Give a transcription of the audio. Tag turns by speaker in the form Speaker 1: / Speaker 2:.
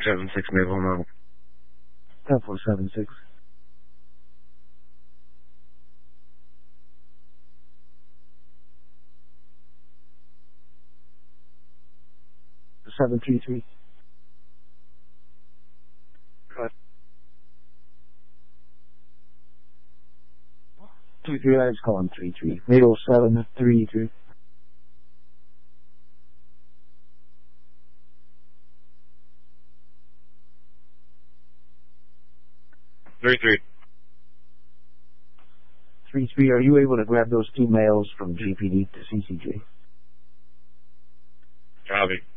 Speaker 1: 76 Maple Mobile.
Speaker 2: 10-4-7-6. Seven three three.
Speaker 1: What?
Speaker 2: 2-3. I was calling 3-3. Middle 7-3-3.
Speaker 1: 3-3.
Speaker 2: 3-3. Are you able to grab those two males from GPD to CCJ?
Speaker 1: Copy.